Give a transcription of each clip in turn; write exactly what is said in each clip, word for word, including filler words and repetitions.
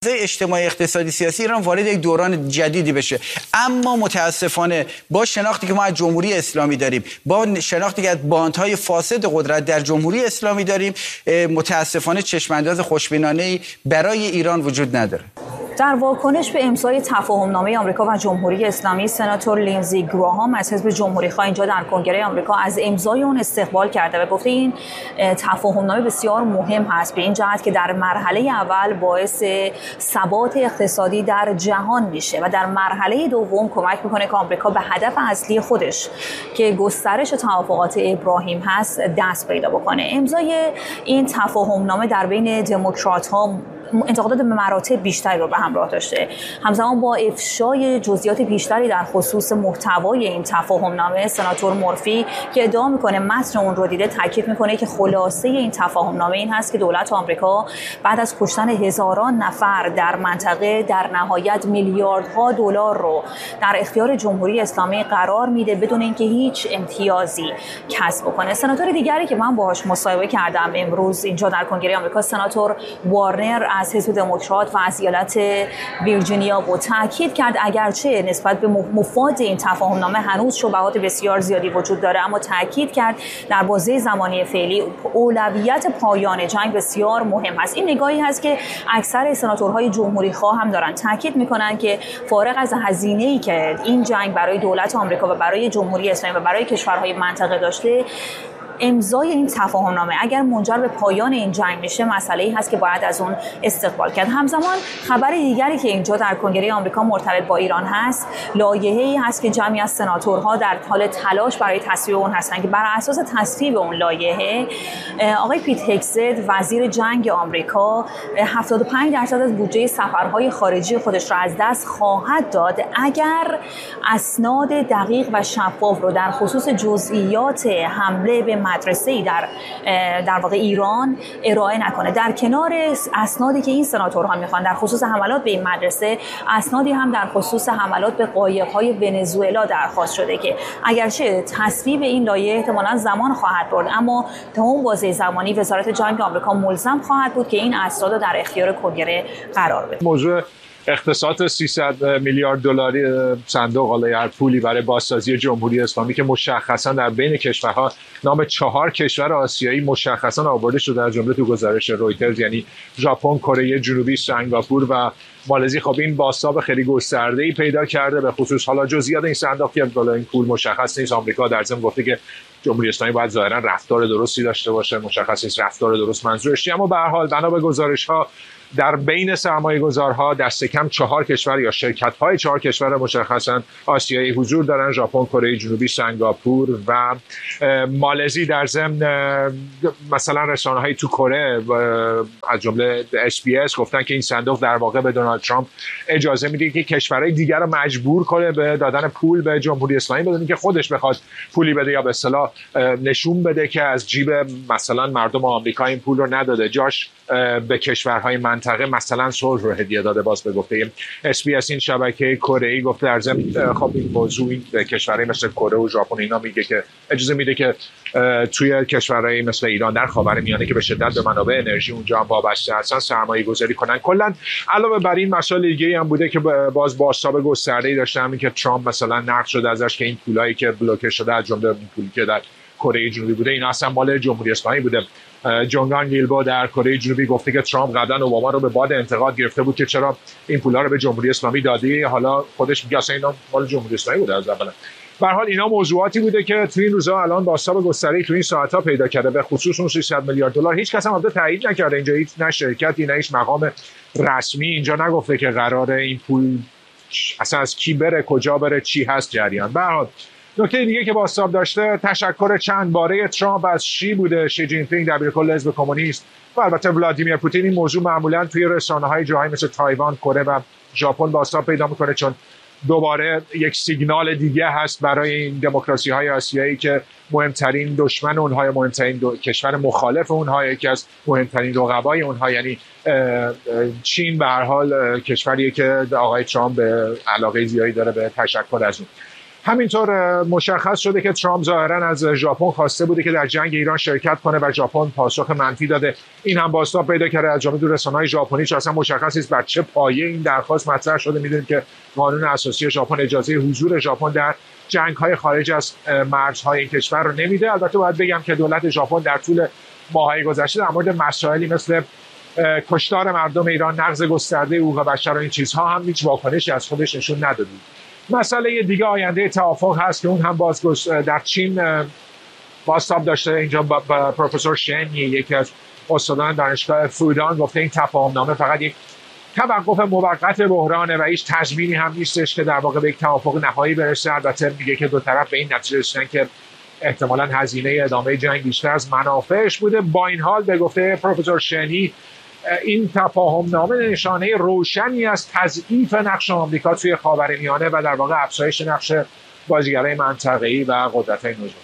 اجتماعی اقتصادی سیاسی ایران وارد یک دوران جدیدی بشه. اما متاسفانه با شناختی که ما از جمهوری اسلامی داریم، با شناختی که از باندهای فاسد قدرت در جمهوری اسلامی داریم، متاسفانه چشمانداز خوشبینانه‌ای برای ایران وجود نداره. در واکنش به امضای تفاهمنامه آمریکا و جمهوری اسلامی، سناتور لینزی گراهام از حزب جمهوری‌خواه اینجا در کنگره آمریکا از امضای اون استقبال کرده و گفته این تفاهمنامه بسیار مهم هست به این جهت که در مرحله اول باعث ثبات اقتصادی در جهان میشه و در مرحله دوم کمک میکنه که آمریکا به هدف اصلی خودش که گسترش توافقات ابراهیم هست دست پیدا بکنه. امضای این تفاهمنامه در بین دموکرات‌ها انتقادات به مراتب بیشتری رو به همراه داشته، همزمان با افشای جزئیات بیشتری در خصوص محتوای این تفاهمنامه. سناتور مورفی که ادعا میکنه متن اون رو دیده، تاکید میکنه که خلاصه این تفاهمنامه این هست که دولت آمریکا بعد از کشتن هزاران نفر در منطقه در نهایت میلیاردها دلار رو در اختیار جمهوری اسلامی قرار میده بدون اینکه هیچ امتیازی کسب کنه. سناتور دیگری که من باهاش مصاحبه کردم امروز اینجا در کنگره آمریکا، سناتور وارنر از حزب دموکرات و از ایالت ویرجینیا بود، تاکید کرد اگرچه نسبت به مفاد این تفاهمنامه هنوز شبهات بسیار زیادی وجود داره، اما تاکید کرد در بازه زمانی فعلی اولویت پایان جنگ بسیار مهم هست. این نگاهی هست که اکثر سناتورهای جمهوری خواه هم دارن، تاکید میکنن که فارغ از هزینه‌ای که این جنگ برای دولت آمریکا و برای جمهوری اسلامی و برای کشورهای منطقه داشته، امضای این تفاهمنامه اگر منجر به پایان این جنگ میشه مسئله‌ای هست که باید از اون استقبال کرد. همزمان خبر دیگری که اینجا در کنگره آمریکا مرتبط با ایران هست، لایحه‌ای هست که جمعی از سناتورها در حال تلاش برای تصویب اون هستن که بر اساس تصویب اون لایحه آقای پیت هگست وزیر جنگ آمریکا هفتاد و پنج درصد از بودجه سفرهای خارجی خودش را از دست خواهد داد اگر اسناد دقیق و شفاف رو در خصوص جزئیات حمله به مدرسه‌ای در در واقع ایران ارائه نکنه. در کنار اسنادی که این سناتورها میخوان در خصوص حملات به این مدرسه، اسنادی هم در خصوص حملات به قایق‌های ونزوئلا درخواست شده که اگرچه تصویب این لایحه احتمالاً زمان خواهد برد، اما تا اون بازه زمانی وزارت جنگ آمریکا ملزم خواهد بود که این اسناد رو در اختیار کنگره قرار بده. موضوع اختصاص سیصد میلیارد دلاری صندوق حالا هر پولی برای بازسازی جمهوری اسلامی که مشخصا در بین کشورها نام چهار کشور آسیایی مشخصا آورده شده، در جمله تو گزارش رویترز، یعنی ژاپن، کره جنوبی، سنگاپور و مالزی. خب این بازتاب خیلی گسترده‌ای پیدا کرده به خصوص حالا جزئیات این صندوق که بالا این پول مشخص نیست. آمریکا در ضمن گفته که جمهوری اسلامی باید ظاهرا رفتار درستی داشته باشه، مشخص نیست رفتار درست منظورش چیه، اما به هر حال بنا به گزارش‌ها در بین سرمایه‌گذارها دست کم چهار کشور یا شرکت‌های چهار کشور مشخصاً آسیایی حضور دارن: ژاپن، کره جنوبی، سنگاپور و مالزی. در ضمن مثلا رسانه‌های تو کره از جمله اس بی اس گفتن که این صندوق در واقع به دونالد ترامپ اجازه میده که کشورهای دیگر رو مجبور کنه به دادن پول به جمهوری اسلامی بدون که خودش بخواد پولی بده یا به اصطلاح نشون بده که از جیب مثلا مردم آمریکا این پول رو نداده، جاش به کشورهای منطقه مثلا صلح رو هدیه داده. باز به گفته اس بی اس این شبکه کره‌ای گفته در ضمن خب این موضوع به کشورهای مثل کره و ژاپن اینا میگه که اجازه میده که توی کشورهای مثل ایران در خاورمیانه که به شدت به منابع انرژی اونجا هم وابسته هستن سرمایه گذاری کنن. کلا علاوه بر این مسائل دیگه هم بوده که باز بازتاب گسترده‌ای داشته، همین که ترامپ مثلا نقد شده ازش که این پولایی که بلوکه شده از جمله اون پولی که در کره جنوبی بوده اینا اصلا مال جمهوری اسلامی بوده. جونگان گیلبو در کره جنوبی گفته که ترامپ قبلا اوباما رو به باد انتقاد گرفته بود که چرا این پولا رو به جمهوری اسلامی دادی، حالا خودش میگه اصلا اینا مال جمهوری اسلامی بوده از اول. به هر حال اینا موضوعاتی بوده که تو این روزا الان بازتاب گسترده‌ای تو این ساعت‌ها پیدا کرده، به خصوص اون سیصد میلیارد دلار. هیچ کس هم البته تایید نکرده اینجا، هیچ نه شرکتی نه هیچ مقام رسمی اینجا نگفته که قراره این پول اصلا از کی بره، کجا بره، چی هست جریان. به هر حال نکته دیگه که بازتاب داشته تشکر چند باره ترامپ از شی بوده، شی جین پینگ دبیرکل حزب کمونیست و البته ولادیمیر پوتین. این موضوع معمولا توی رسانه‌های جاهای مثل تایوان، کره و ژاپن بازتاب پیدا میکنه چون دوباره یک سیگنال دیگه هست برای این دموکراسی‌های آسیایی که مهمترین دشمن اونها، مهمترین دو... کشور مخالف اونها، یکی از مهمترین رقبای اونها یعنی چین به هر حال کشوریه که آقای ترامپ به علاقه زیادی داره به تشکر از اون. همینطور مشخص شده که ترامپ ظاهرا از ژاپن خواسته بوده که در جنگ ایران شرکت کنه و ژاپن پاسخ منفی داده. این هم بازتاب پیدا کرده از جانب رسانه‌های ژاپنی، چون اصلا مشخص نیست بر چه پایه این درخواست مطرح شده. می‌دونید که قانون اساسی ژاپن اجازه حضور ژاپن در جنگ‌های خارج از مرزهای این کشور رو نمیده. البته باید بگم که دولت ژاپن در طول ماه‌های گذشته در مورد مسائلی مثل کشتار مردم ایران، نقض گسترده حقوق بشر و این چیزها هم هیچ واکنشی از خودش نشون نداده. مسئله دیگه آینده توافق هست که اون هم باز در چین بازتاب داشته. اینجا با, با پروفسور شن، یکی از استادان دانشگاه فودان، گفته این تفاهمنامه فقط یک توقف موقت بحرانه و هیچ تضمینی هم نیستش که در واقع به یک توافق نهایی برسه. البته میگه که دو طرف به این نتیجه رسیدن که احتمالاً هزینه ادامه جنگ بیشتر از منافعش بوده. با این حال به گفته پروفسور شنی این تفاهمنامه نشانه روشنی از تضعیف نقش آمریکا توی خاورمیانه و در واقع افزایش نقش بازیگرای منطقه‌ای و قدرت‌های نوجوان.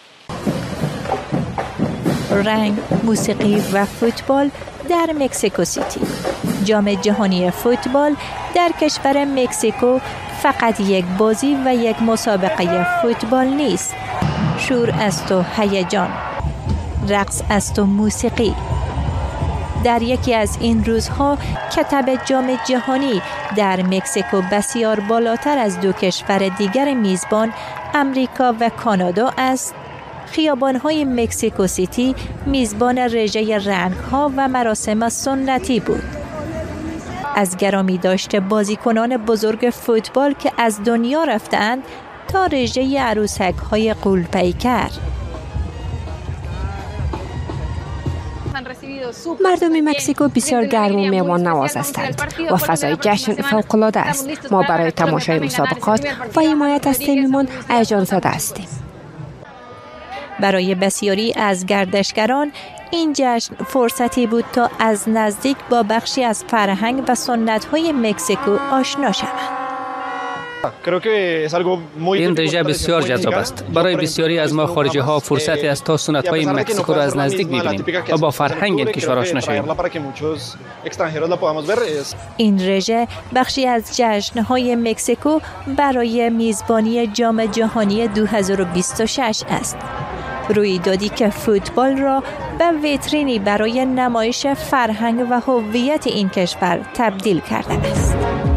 رنگ، موسیقی و فوتبال در مکزیکو سیتی. جام جهانی فوتبال در کشور مکزیکو فقط یک بازی و یک مسابقه فوتبال نیست. شور است و هیجان، رقص است و موسیقی. در یکی از این روزها کتاب جام جهانی در مکزیکو بسیار بالاتر از دو کشور دیگر میزبان امریکا و کانادا است. خیابان‌های مکزیکو سیتی میزبان رژه رنگ‌ها و مراسم سنتی بود. از گرامی داشته بازیکنان بزرگ فوتبال که از دنیا رفتند تا رژه عروسک‌های غول‌پیکر. مردم مکزیکو بسیار گرم و مهمان نواز هستند و فضای جشن فوق‌العاده است. ما برای تماشای مسابقات و حمایت از تیممان هیجان زده هستیم. برای بسیاری از گردشگران این جشن فرصتی بود تا از نزدیک با بخشی از فرهنگ و سنت‌های مکزیکو آشنا شوند. این رژه بسیار جذاب است. برای بسیاری از ما خارجی ها فرصتی است تا سنت های مکزیکو را از نزدیک ببینیم و با فرهنگ این کشور آشنا شویم. این رژه بخشی از جشن های مکزیکو برای میزبانی جام جهانی دو هزار و بیست و شش است. رویدادی که فوتبال را به ویترینی برای نمایش فرهنگ و هویت این کشور تبدیل کرده است.